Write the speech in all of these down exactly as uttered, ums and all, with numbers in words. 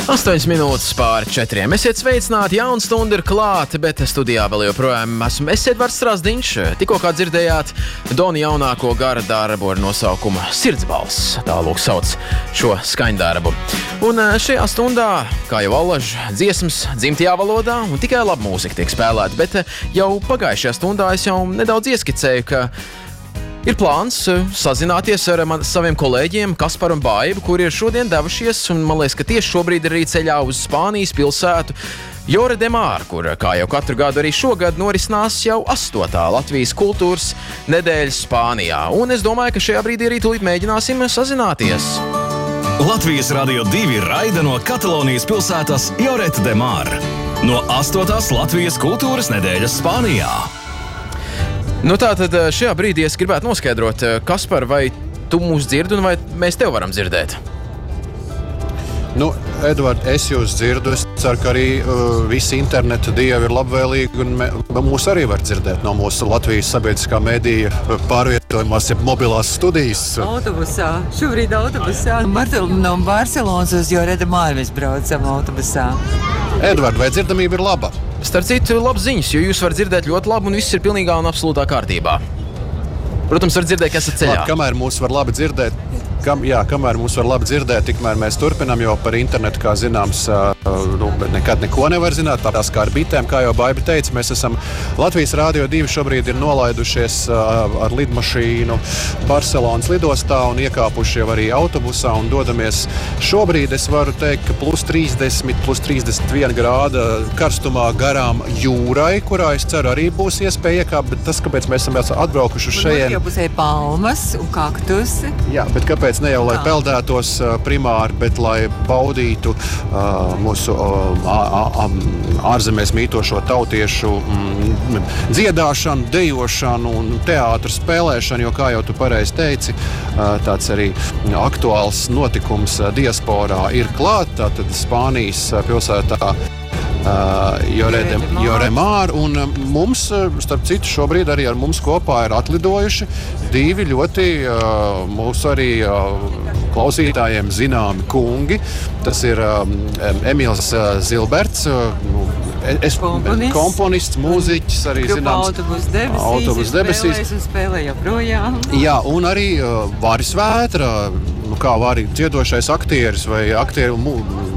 astoņas minūtes pār četriem. Esiet sveicināti, jauna stunda ir klāta, bet studijā vēl joprojām esmu es, Edvards Strasdiņš. Tikko kā dzirdējāt Doni jaunāko gara darbu ar nosaukumu Sirdsbalss. Tālūk sauc šo skaņdarbu. Un šajā stundā, kā jau allaž, dziesmas dzimtajā valodā un tikai laba mūzika tiek spēlēta, bet jau pagājušajā stundā es jau nedaudz ieskicēju, ka ir plāns sazināties ar man, saviem kolēģiem Kasparu un Baibu, kuri ir šodien devušies, un man liekas, ka tieši šobrīd ir arī ceļā uz Spānijas pilsētu Lloret de Mar, kur, kā jau katru gadu arī šogad, norisinās jau astotā Latvijas kultūras nedēļa Spānijā. Un es domāju, ka šajā brīdī arī tūlīt mēģināsim sazināties. Latvijas Radio divi raida no Katalonijas pilsētas Lloret de Mar, no astotās Latvijas kultūras nedēļas Spānijā. Nu tā tad šajā brīdī es gribētu noskaidrot, Kaspar, vai tu mūs dzirdi un vai mēs tev varam dzirdēt? Nu, Edvard, es jūs dzirdu. Es ceru, ka arī uh, visi interneta dievi ir labvēlīgi un mē, mūs arī var dzirdēt no mūsu Latvijas sabiedriskā medija pārvietojumās, ja mobilās studijas. Autobusā. Šobrīd autobusā. Martel, no Barcelonas uz Lloret de Mar mēs braucam autobusā. Edvard, vai dzirdamība ir laba? Starp citu, labs ziņas, jo jūs varat dzirdēt ļoti labi un viss ir pilnīgā un absolūtā kārtībā. Protams, var dzirdēt, ka esat ceļā. Labi, kamēr mūs var labi dzirdēt, kam, jā, kamēr mūs var labi dzirdēt, tikmēr mēs turpinām, jo par internetu, kā zināms, nu, nekad neko nevar zināt. Tādās kā ar bitēm, kā jau Baiba teica, mēs esam Latvijas Radio divi šobrīd ir nolaidušies ar lidmašīnu Barcelonas lidostā un iekāpuši jau arī autobusā un dodamies. Šobrīd es varu teikt, ka plus trīsdesmit, plus trīsdesmit viena grāda karstumā garām jūrai, kurā es ceru arī būs iespēja iekāpt, bet tas, kāpēc mēs esam atbraukuši uz šejien. Jau pusē palmas un kaktusi. Jā, bet kāpēc ne jau, lai peldētos uh, primāri, bet lai baudītu uh, mūsu uh, ārzemēs mītošo tautiešu um, dziedāšanu, dejošanu un teātru spēlēšanu, jo, kā jau tu pareizi teici, uh, tāds arī aktuāls notikums uh, diasporā ir klāt, tātad Spānijas uh, pilsētā Uh, Lloret de Mar, un uh, mums, uh, starp citu, šobrīd arī ar mums kopā ir atlidojuši divi ļoti uh, mūsu arī uh, klausītājiem zināmi kungi. Tas ir um, Emīls uh, Zilberts, uh, es, komponists, komponists, mūziķis, arī zināms autobus debesīs, autobus debesīs. Spēlēs un spēlē joprojām. Jā, un arī uh, Vāris Vētra, nu, kā Vāri dziedošais aktieris vai aktieru mū,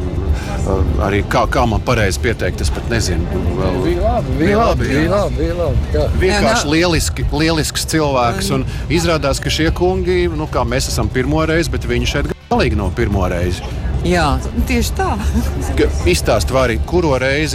Uh, arī kā, kā man pareizi pieteikt, es pat nezinu. Vēl... Bija labi, bija labi, bija labi, bija labi. Vienkārši lieliski, lielisks cilvēks, un izrādās, ka šie kungi, nu kā mēs esam pirmo reizi, bet viņi šeit galīgi nav pirmo reizi. Jā, tieši tā. Izstāst, Vāri, kuro reizi